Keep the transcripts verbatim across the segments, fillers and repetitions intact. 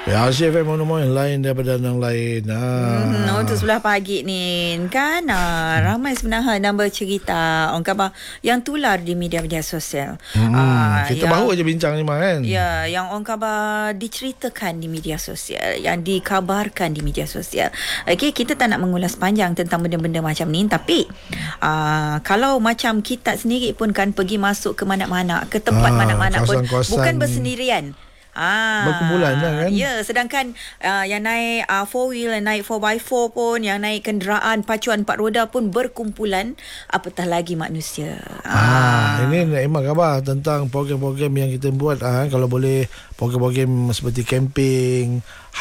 Ya, Asia F M mana yang lain daripada yang lain. Ah. Hmm, untuk sebelah pagi ni kan ah, ramai sebenarnya yang bercerita orang khabar yang tular di media-media sosial. Hmm, Ah, kita yang, baru aja bincang ni mah kan. Ya, yang orang khabar diceritakan di media sosial, yang dikabarkan di media sosial. Okey, kita tak nak mengulas panjang tentang benda-benda macam ni, tapi ah, kalau macam kita sendiri pun kan pergi masuk ke mana-mana, ke tempat Ah, mana-mana pun kawasan-kawasan bukan bersendirian. Ah, berkumpulan lah kan. Ya, sedangkan uh, yang naik uh, four wheel, yang naik four by four pun, yang naik kenderaan pacuan empat roda pun berkumpulan, apatah lagi manusia. Ah, ah. Ini memang khabar tentang program-program yang kita buat. Ah, kalau boleh program-program seperti camping,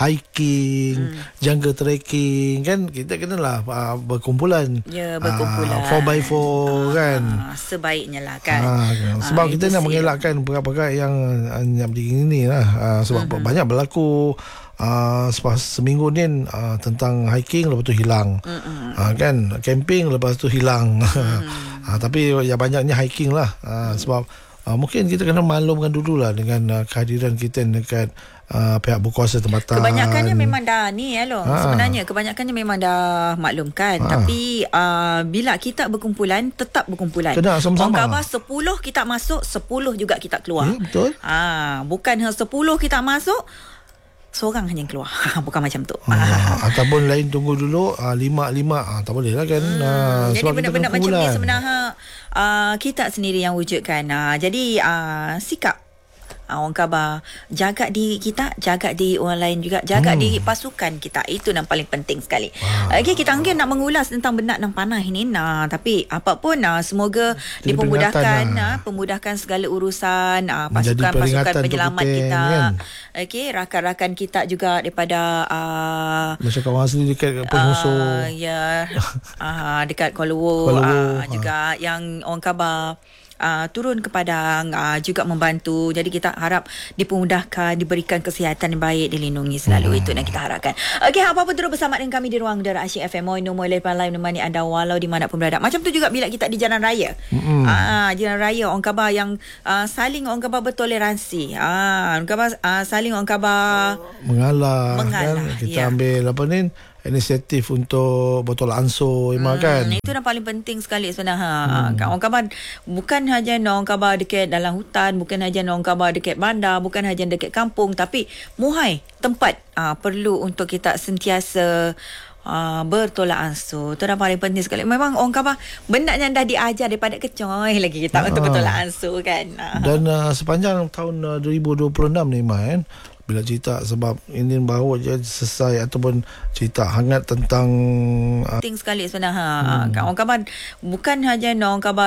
hiking, hmm. jungle trekking, kan kita kenalah uh, berkumpulan. Ya, berkumpulan. four by four ah, kan. Sebaiknya lah kan. Ah, kan. Sebab ah, kita nak mengelakkan perkara-perkara yang yang begini ni lah. Uh, sebab uh-huh. banyak berlaku uh, seminggu ni uh, tentang hiking, lepas tu hilang. Uh-huh. Uh, kan, camping, lepas tu hilang. Uh-huh. uh, tapi yang banyaknya hiking lah. Uh, sebab uh, mungkin kita kena maklumkan dululah dengan uh, kehadiran kita dekat Uh, pihak berkuasa tempatan. Kebanyakannya memang dah ni ya loh. Ha. Sebenarnya kebanyakannya memang dah maklumkan. Ha. Tapi uh, bila kita berkumpulan, tetap berkumpulan. Kena sama-sama. Orang khabar sepuluh kita masuk, sepuluh juga kita keluar. Ya, betul. Ah, bukan sepuluh kita masuk, seorang hanya keluar. Bukan macam tu. Ha. Ataupun lain tunggu dulu lima-lima. Ha, tak boleh lah kan. Hmm. Ha, jadi benda-benda macam ni sebenarnya uh, kita sendiri yang wujudkan. Uh, jadi uh, sikap Uh, orang khabar jaga diri kita, jaga diri orang lain juga, jaga hmm. diri pasukan kita. Itu yang paling penting sekali. Wow. Okay, kita mungkin nak mengulas tentang benda yang panah ini, nah, tapi apapun nah, semoga jadi dipermudahkan nah, pemudahkan segala urusan uh, pasukan-pasukan penyelamat kita kan? Okay, rakan-rakan kita juga daripada uh, masyarakat orang asli dekat pengusul uh, ya uh, dekat Kuala Lumpur uh, juga ha. Yang orang khabar Uh, turun ke Padang uh, juga membantu. Jadi kita harap dipermudahkan, diberikan kesihatan yang baik, dilindungi selalu. Hmm. Itu yang kita harapkan. Okey, apa-apa terus bersama dengan kami di Ruang Udara Asyik F M. Moi nombor lapan live menemani anda walau di mana pun berada. Macam tu juga bila kita di jalan raya. Hmm. Uh, jalan raya orang khabar yang uh, saling orang khabar bertoleransi. Uh, orang khabar uh, saling orang khabar mengalah, mengalah kan? Kita ya. ambil apa ni, inisiatif untuk bertolak ansur hmm, kan. Itu yang paling penting sekali sebenarnya. Hmm. Orang khabar bukan hanya orang khabar dekat dalam hutan, bukan hanya orang khabar dekat bandar, bukan hanya dekat kampung, tapi muhai tempat uh, perlu untuk kita sentiasa Uh, bertolak ansur. Itu yang paling penting sekali. Memang orang khabar benda yang dah diajar daripada kecil lagi kita uh, untuk bertolak ansur kan. Uh. Dan uh, sepanjang tahun uh, dua ribu dua puluh enam ni Mah kan, bila cerita sebab ini baru je selesai ataupun cerita hangat tentang penting uh, sekali sebenarnya. Hmm. Orang khabar bukan hanya orang khabar